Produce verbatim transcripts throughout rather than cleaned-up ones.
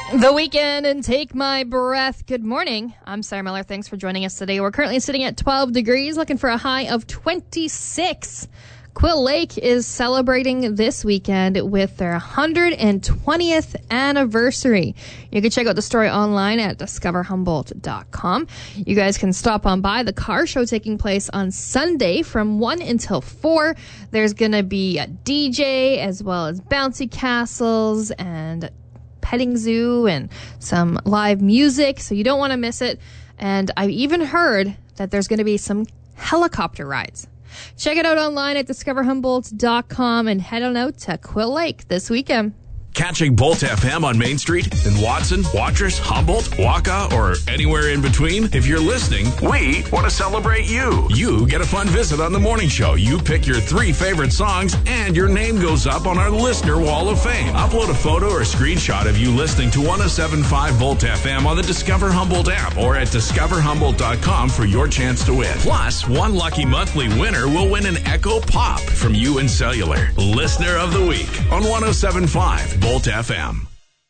The Weekend and Take My Breath. Good morning. I'm Sarah Miller. Thanks for joining us today. We're currently sitting at twelve degrees, looking for a high of twenty-six. Quill Lake is celebrating this weekend with their one hundred twentieth anniversary. You can check out the story online at discover humboldt dot com. You guys can stop on by the car show taking place on Sunday from one until four. There's going to be a D J as well as bouncy castles and petting zoo and some live music, so you don't want to miss it. And I've even heard that there's going to be some helicopter rides. Check it out online at discover humboldt dot com and head on out to Quill Lake this weekend. Catching Bolt F M on Main Street in Watson, Watrous, Humboldt, Waka, or anywhere in between? If you're listening, we want to celebrate you. You get a fun visit on the morning show. You pick your three favorite songs, and your name goes up on our Listener Wall of Fame. Upload a photo or screenshot of you listening to one oh seven point five Volt F M on the Discover Humboldt app or at discover humboldt dot com for your chance to win. Plus, one lucky monthly winner will win an Echo Pop from U N Cellular. Listener of the Week on one oh seven point five Volt F M.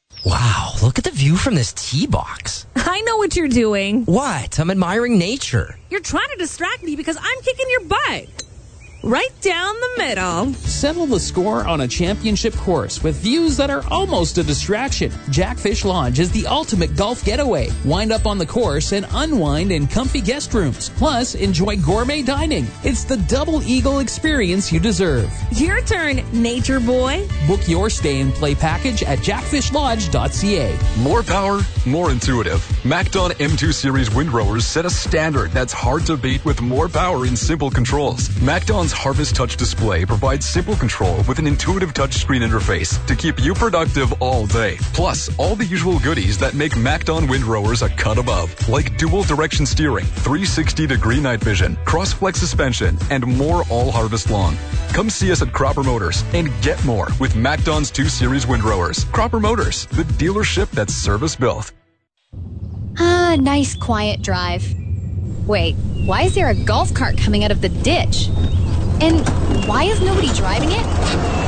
Wow, look at the view from this tee box. I know what you're doing. What? I'm admiring nature. You're trying to distract me because I'm kicking your butt. Right down the middle. Settle the score on a championship course with views that are almost a distraction. Jackfish Lodge is the ultimate golf getaway. Wind up on the course and unwind in comfy guest rooms. Plus, enjoy gourmet dining. It's the double eagle experience you deserve. Your turn, nature boy. Book your stay and play package at jackfish lodge dot c a. More power, more intuitive. MacDon M two Series windrowers set a standard that's hard to beat with more power and simple controls. MacDon's Harvest Touch display provides simple control with an intuitive touchscreen interface to keep you productive all day. Plus, all the usual goodies that make MacDon windrowers a cut above, like dual direction steering, three sixty degree night vision, cross-flex suspension, and more all harvest long. Come see us at Cropper Motors and get more with MacDon's two Series windrowers. Cropper Motors, the dealership that's service built. Ah, nice quiet drive. Wait, why is there a golf cart coming out of the ditch? And why is nobody driving it?